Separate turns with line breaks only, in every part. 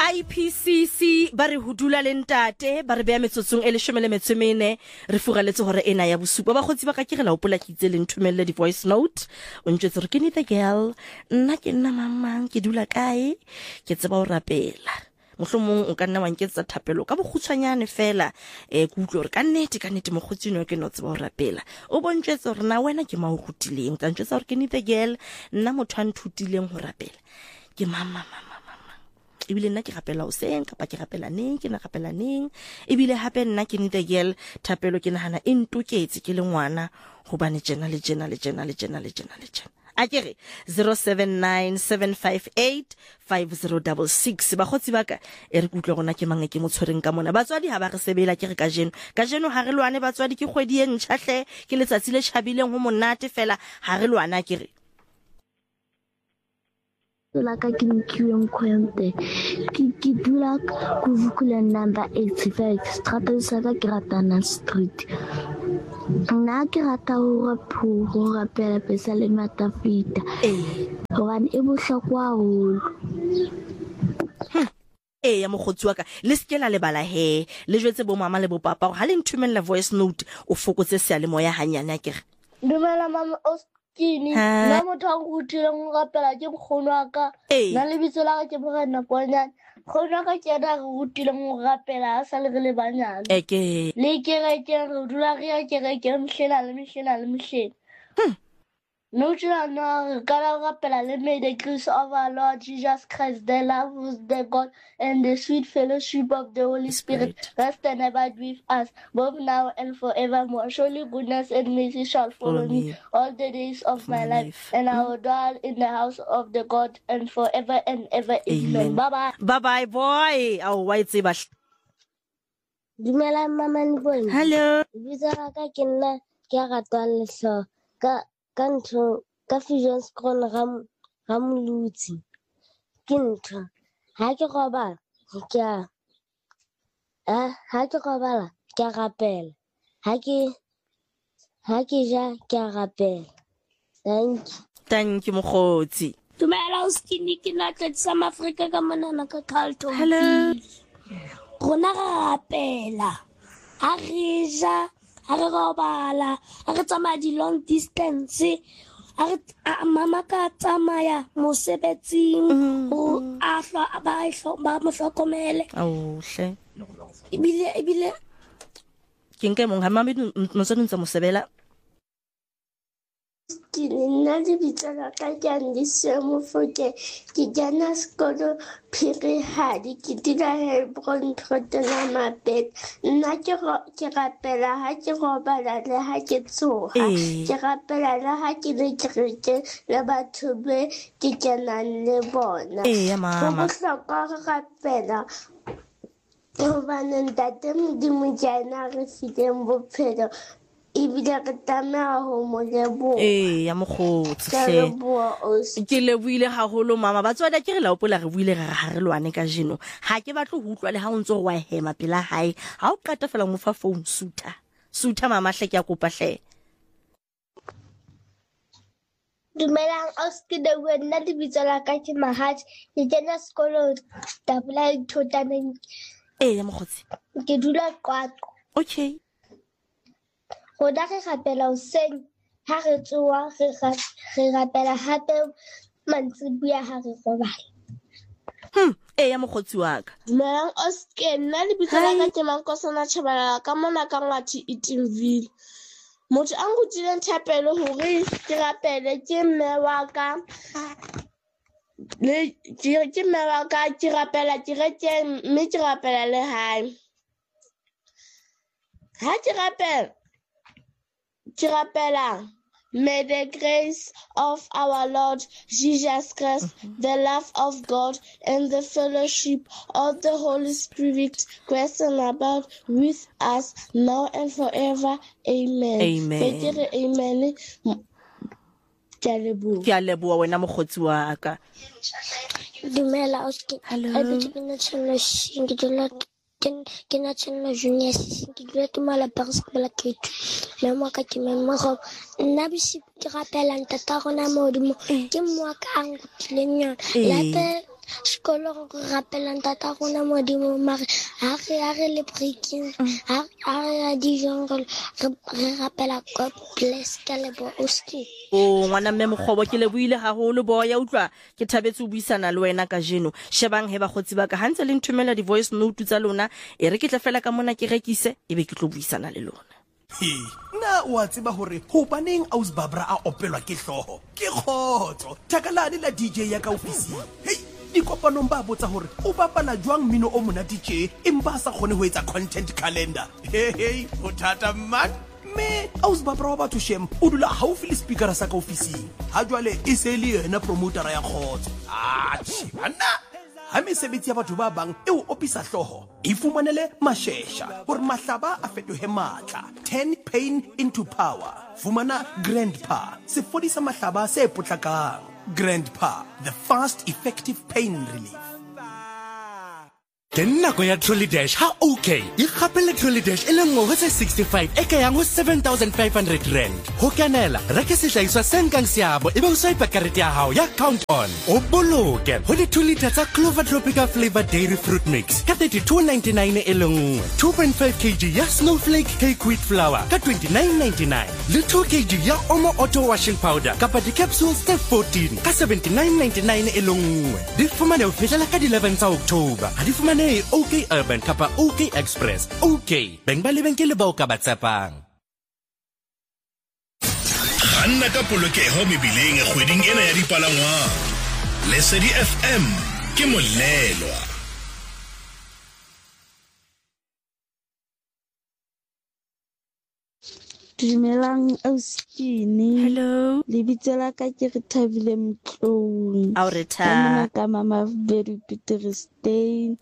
IPCC ba re hudula le ntate ba re beya metsotsong e 14 re furaletse hore ena ya bosupa ba khotsi ba ka ke re la opola ke itse le nthumelle di voice note o ntjetse re ke ni the girl nna ke nna mamang ke dula kae ke tseba o rapela mohlomong o ka nna wa nketsa thapelo ka bogutshwanyane fela ke utlwe hore ka nnete mogotsi no ke no tseba o rapela o bontjetse hore na wena ke ma o hutileng tla ntjetse hore ke ni the girl nna motho a nthutileng ho rapela ke mama ebile nna ke rapela o seng kapa ke rapela neng ke na rapela neng ebile hape nna ke ni the girl thapelo ke nahana e ntoketse ke le ngwana hobane jena le jena akere 0797585066 ba khotsi baka e re kutlwe gona ke mange ke motshwereng ka mona batswadi ha ba re sebela ke re ka jeno ha re lwane batswadi ke kgwedi e ntšhahle ke letsatsi le tshabileng ho monate fela ha re lwana ke re
Like I can queue kwente ki dula ku vukula number 85 strata sa Gratana Street na ke rata ho rapela pesa le matafita hobane e bohlokwa haholo
ya mogotsi wa ka le skela le bala he le jwetse bo mama le bo papa ha le nthumella voice note o fokotse sealemoya hanyane akere
dumela mama Kini na motho a go tileng go rapela ke nkgono wa ka na le bitso la ka ke Morena Ponyane nkgono wa ka ke ena go tileng go rapela a sa le re le banyane le kereke re dula re ya kereke mhlena le mhlena no children gotta rapela le may the grace of our Lord Jesus Christ, the love of the God, and the sweet fellowship of the Holy Spirit rest and abide with us, both now and forevermore. Surely goodness and mercy shall follow me all the days of my life, and I will dwell in the house of the God and forever and ever. Amen. Bye
bye, boy. Oh, why it's about
Dumela mama Nboni.
Hello.
Bisa ka ke nna ke ratwa le so ka ntho ka fusion scroll ramolutsi ke ntho ha ke robala ke a rapela ha ke ja ke a rapela
thank you mogotsi
dumela o skini ke na tletsa Africa ka monana ka Carlton
hello
rona rapela ha re ja ha re robala ha re tsamaya di long distance mama ka tsamaya mosebetsing o ba mo hlokomele
hle
ebile
ke nke mong ha mama motswadi ntse mo sebela
ke nna di bitsa ka Andise Mofoke ke jana sekolo Phirihadi ke dira Hebron Trotela Mabet nna ke rapela ha ke robala le ha ke tsoha ke rapela le ha ke le kereke le batho be ke kenang le bona
mama
go bohlokwa go rapela hobane ntate Modimo ke ena re fileng bophelo ebile re tlameha ho mo leboha
ya mogotsi ke leboile haholo mama batswadi ke re la opola re buile ha re lwane ka jeno ha ke batle ho utlwa le ha o ntse wa hema pela hae ha o qeta fela mo fa phone suta mama hle ke a kopa hle
dumelang oski de wena di bitsa la ka ke Mahat ke kena sekolo tabula ithotaneng
ya mogotsi
ke dula Qwaqwa
okay
go da re rapela hoseng ha re tsoa re rapela hape mantsibuya ha re robala
ya mogotsi wa ka
dumelang oski nna le bitsa la ka ke Mankosana Chabalala ka mona ka Ngwathi Eatonville motho a nkutileng thapelo hore ke rapele ke mme wa ka ke rapela kerekeng mme ke rapela le hae ha ke rapela may the grace of our Lord Jesus Christ, the love of God, and the fellowship of the Holy Spirit rest and abide with us now and forever. Amen. Amen. Ke a
leboha wena mogotsi wa ka
dumela oski ke na tsena junior ke dula tumala Paris bala ketu le mo ka ke memoro nna bisi ke rapela ntata rona modimo ke mo ka ang tileng yona lape sekolo go rapelang tata gona modimo mare ha re le breaking ha re ya dijong re rapela God bless ka lebo oski.
O ngwana mme Mokgobo ke leboile haholo boya utlwa ke thabetse o buisana le wena ka jeno shebang he ba gotsi ba ka hantse le nthumela di voice note tsa lona e re ke tla fela ka mona ke rekise ebe ke tlo buisana le lona.
Na wa tseba hore ho baneng aus babra a opelwa ke hloho ke khotso takalane la DJ ya ka ofising. Hey dikopanong ba botsa hore o bapala jwang mino o mona DJ empa sa khone ho etsa content calendar. Hey ho thata man me aus babra wa batho shem o dula haufi le speaker sa ka ofising ha jwale e se le yena promoter ya khotso bana ha mesebetsi ya batho ba bang e o opisa hloho e fumanele mashesha hore mahlaba a fetohe matla. 10 pain into power. Fumana Grandpa se fodisa mahlaba se potlakang. Grandpa, the fast effective pain relief.
Ke nako ya Trolley Dash ha okay e gapele Trolley Dash e le nngwe tse 65 e ka yang ho 7,500 rand ho kenela reke sehlaiswa se nkang seabo ebe o swipe karete ya hao ya count on o boloke ho di 2 liter tsa Clover Tropical Flavor Dairy Fruit Mix ka 32.99 e le nngwe 2.5 kg ya Snowflake Cake Wheat Flour ka 29.99 le 2 kg ya Omo Auto Washing Powder kapa di capsules tse 14 ka 79.99 e le nngwe di fumane ho fihlela ka 11 tsa October ha di fumane OK Urban kapa OK Express OK beng ba lebenkele ba o ka batsapang.
Ganna ka polokeho mebileng kgweding ena ya dipalangwang. Lesedi FM ke molelwa.
Dumelang auskini.
Hello.
Lebitso la ka ke re Thabile Mtlou.
A re tha.
Ka mona ka Mama Very Pieterstein.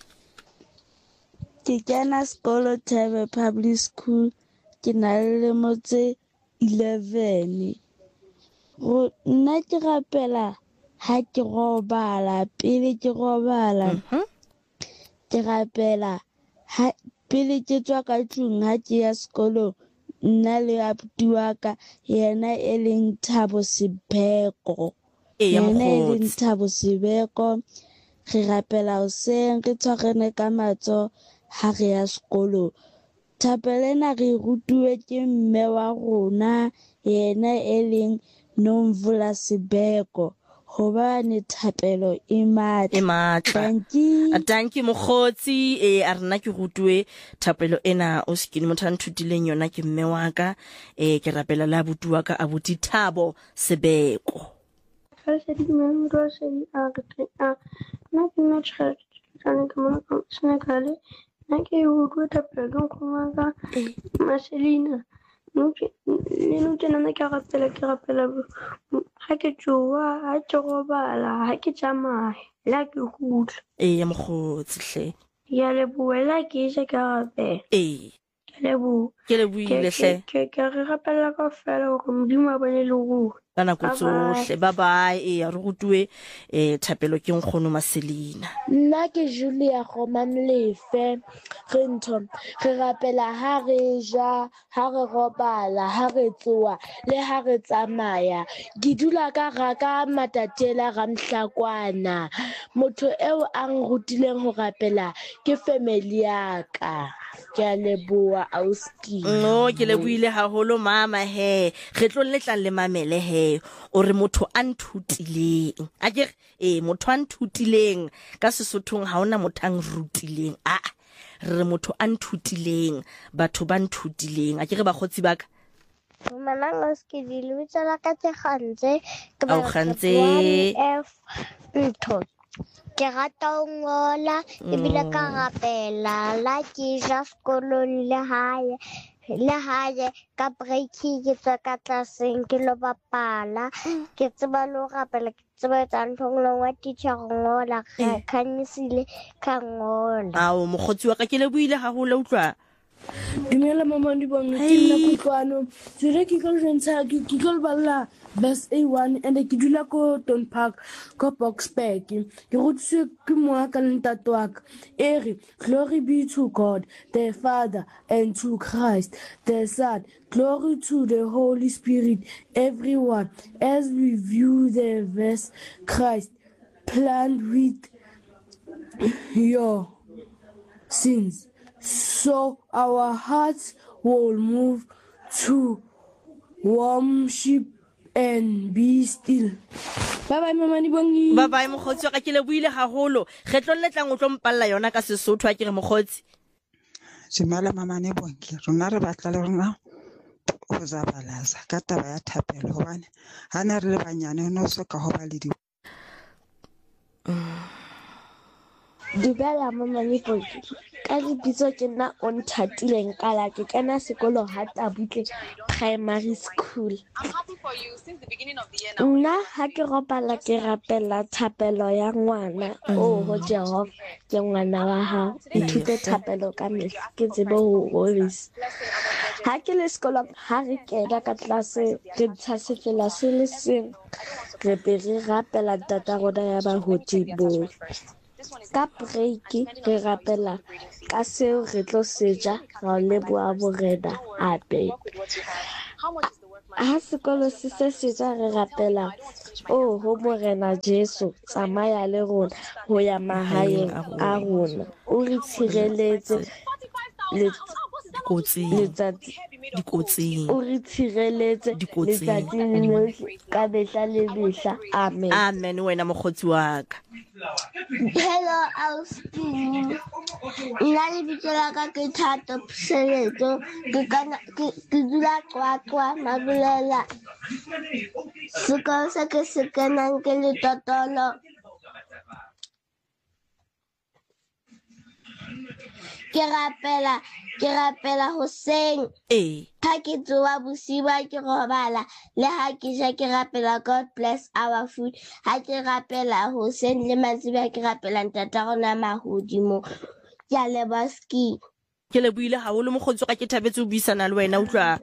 Ke kena sekolo Thebe Public School. Ke na le dilemo tse 11. Nna ke rapela ha ke robala pele ke robala. Ke rapela ha pele ke tswa ka tlung ha ke ya sekolo. Nna le abuti wa ka yena e leng Thabo Sebeko. Yena e leng Thabo Sebeko re rapela hoseng re tshwarene ka matso ha re ya sekolo. Thapelena re rutuwe ke mme wa rona yena e leng Nomvula Sebeko hobane thapelo e matla.
Thank you mokgotsi a rena ke rutwe thapelo ena o skini motho a nthutileng yona ke mme wa ka ke rapela la abuti wa ka abuti Thabo Sebeko.
Marcelina le tjena ke rapela ha ke tsoa ha ke robala ha ke tsamaya la ke hutla
Ya mokgotsi hle
ya leboela ke se ka rapela ke
leboile hle
ke re rapela ka fela go modimo a bone le go
ka nako tsohle bye bye re rutwe thapelo ke nkgono Marcelina.
Nna ke Julia Khomamlefe re ntho re rapela ha re ja ha re robala ha re tsoa le ha re tsamaya ke dula ka raka Matatela Ramhlakwana motho eo a nrutileng ho rapela ke family ya ka ke a leboha auski.
Ke leboile haholo mama he re tlo letla le mamele he o re motho a nthutileng a ke motho a nthutileng ka Sesothong ha ona motho a nrutileng re motho a nthutileng batho ba nthutileng a ke re ba khotsi baka
Mananga skidi lebitsa la ka Kgantse ke
ba Kgantse
F ntho ke rata ngola ebile ka rapela la ke ja sekolong le hae ka breaki ke tswa ka tlaseng ke lo bapala ke tseba lo rapela ke tseba tsa nthong wa teacher ngola khanisile ka ngola
mokgotsi wa ka ke leboile haholo utlwa.
Dumela mama di bang ke nna Kutlwano tsere ke go jontsha ke go balla bus A1 and ke dula ko Don Park ko Boxburg ke rutswe ke moa ka ntate wa ka ere glory be to God the Father and to Christ the Son glory to the Holy Spirit everyone as we view the verse Christ planned with your sins, so our hearts will move to worship and be still. Bye-bye, Mamani Bongi.
Bye-bye, mokgotsi wa ka ke leboile haholo. Kgetlong le tlang o tlo mpalla yona ka Sesotho a ke re mokgotsi.
Simala Mamani Bongi, rona re batla le rona o zabalaza ka taba ya thapelo hobane ha ne re le banyane no so ka hoba le di.
Dumela Mamani Bongi. Ka lebitso ke nna o Nthatileng Kala, ke kena sekolo Hatabutle Primary School.
I'm happy for you since the beginning of the year now.
Nna ha ke ropala ke rapela thapelo ya ngwana o ho Jehova ke ngwana wa hao. Ithute thapelo ka mehla ke tsebe ho robisa. Ha ke le sekolong ha re kena ka tlase re ntsha sefela se le seng re be re rapela tata rona ya bahodimo. Ka break re rapela ka seo re tlo seja ra leboha borena ape. Ha sekolo se seja re rapela ho morena Jesu tsamaya le rona ho ya mahaeng a rona. O re tshireletse
dikotsing
o re tshireletse letsatsing lohle ka mehla le mehla. Amen.
Amen. Wena mokgotsi wa ka.
Hello, Austin. Nna lebitso la ka ke Thato Psheletso. Ke dula Qwaqwa Mabulela. Sekolo se ke se kenang ke Letotolo. Ke rapela hoseng. Ha ke tsoha bosiu ha ke robala le ha ke ja ke rapela God bless our food. Ha ke rapela hoseng le mantsibuya ke rapela ntata rona mahodimo. Ke a leboha ski.
Ke lebohile haholo mokgotsi ka ke thabetse ho buisana le wena utlwa.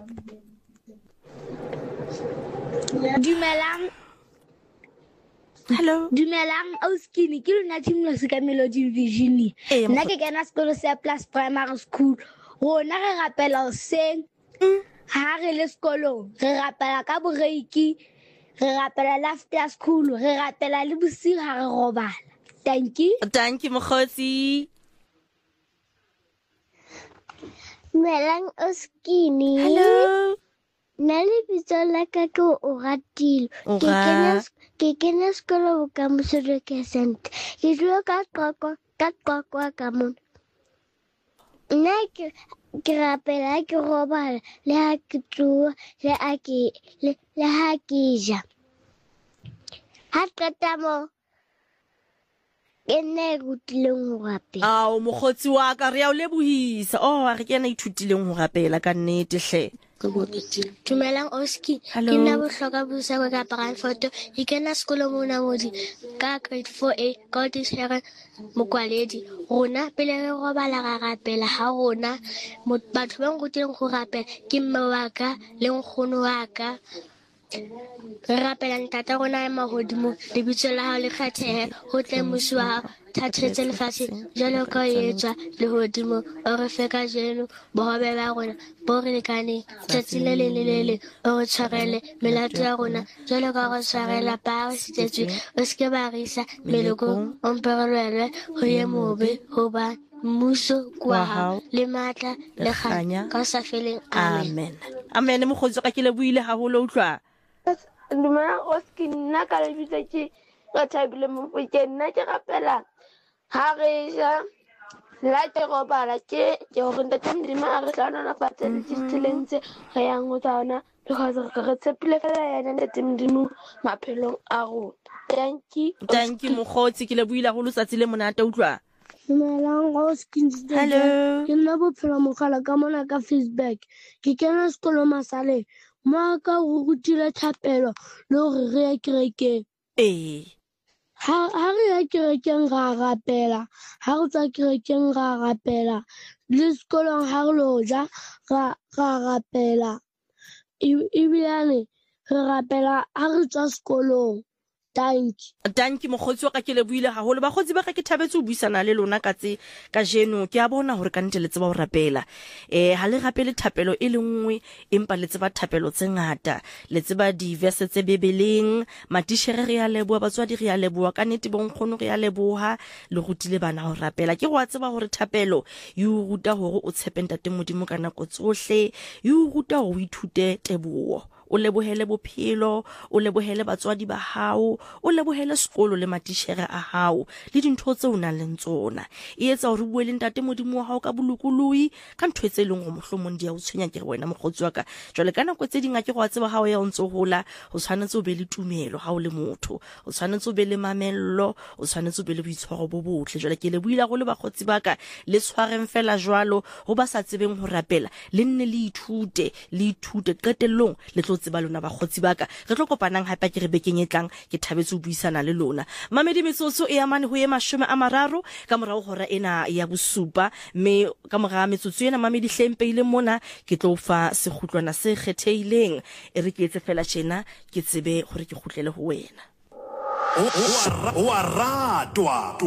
Dumelang.
Hello.
Dumelang Auskini ke lona team lo se ka Melody Vision. Nna ke kena sekolo se Plus Primary School. Rona re rapela hoseng. Ha re le sekolong re rapela ka break, re rapela after school, re rapela le bosiu ha re robala. Thank you.
Thank you mokgotsi.
Dumelang Auskini.
Hello.
Nale bitso la ka ke Oratile. Ke kena sekolo bokamoso ke sente. Ke dula ka Qwaqwa ka mona. Nna ke rapela ke robala le ha ke tsoha le ha ke ja. Ha qeta mo ke nne rutileng ho rapela.
Ao mokgotsi wa ka re ya o lebohisa. A re kena ithutileng ho rapela ka nnete hle.
Dumelang Oski. Ke nna bohloka busa ka Brandfort. Ke kena sekolo mona modi ka grade 4A God is Heaven Mokwaledi. Rona pele re robala ra rapela ha rona batho ba nrutileng go rapela ke mme wa ka le nkgono wa ka. Re rapela ntata rona ya mahodimo lebitso la hao le kgathehe ho tle mosi wa hao thathetse lefatshe jalo ka etswa lehodimo o re fe ka jeno bohobe ba rona bo re lekaneng tsatsi le le o re tshwarele melato ya rona jalo ka go tshwarela pa o sitsetswe o ske ba risa melokong o mperelwe ho ye mobe ho ba muso kwa hao le matla le kganya ka sa feleng.
Amen. Amen mokgotsi ka ke lebohile haholo utlwa.
Dumelang Oski, nna ka lebitso ke Rathabile Mofokeng. Nna ke rapela ha re ja la ke robala ke hore ntate Modimo a re hlano fatshe le tsileng tse re yang ho tsona because re tshepile fela yena ntate Modimo maphelong a rona. Thank you
mokgotsi ke lebohile haholo tsatsi le monate utlwa.
Dumelang Oski.
Hello.
Ke nna Bophelo Mogala ka mona ka Facebook. Ke kena sekolo Masale. Maka o rutile thapelo le hore re ya kerekeng. Ha re ya kerekeng ra rapela, ha re tswa kerekeng ra rapela, le sekolong ha re lo ja ra rapela. Ebilane re rapela ha re tswa sekolong.
Danki mokgotsi wa ka ke leboile haholo bakgotsi ba ka ke thabetse o buisana le lona ka jeno ke a bona hore ka ntle le tseba ho rapela ha le rapele thapelo e le nngwe empa le tseba thapelo tse ngata le tseba diverse tse bebeleng matishere re a leboha batswadi re a leboha ka nnete bonkgono re a leboha le rutile bana ho rapela ke go a tseba hore thapelo e o ruta hore o tshepe ntate Modimo ka nako tsohle e o ruta hore o ithute teboho o lebohele bophelo o lebohele batswadi ba hao o lebohele sekolo le matishere a hao le dintho tse o nang le tsona e etsa hore bue le ntate Modimo wa hao ka bolokoloi ka ntho tse leng go mohlomong dia o tshwenya ke wena mogotsi wa ka jwale ka nako tse dinga ke go a tseba hao ya o ntse hola o tshwanetse o be le tumelo ha o le motho o tshwanetse o be le mamello o tshwanetse o be le boitshwaro bo botle jwale ke le buila go le bagotsi ba ka le tshwareng fela jwalo ho ba sa tsebeng ho rapela le nne le ithute qetellong le tseba lona bagotsi ba ka re tlo kopanang hape ke re bekeng e tlang ke thabetse o buisana le lona mamedi metsotso e amane ho ye 30 ka morao hora ena ya bosupa mme ka mora metsotso ena mamedi hlempeile mona ke tlo fa sekhutlwana se kgetheileng e re ke etse fela tjena ke tsebe hore ke khutlele ho wena
wa ratwa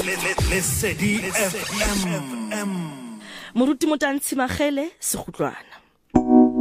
Lesedi FM
moruti motantshi magele sekhutlwana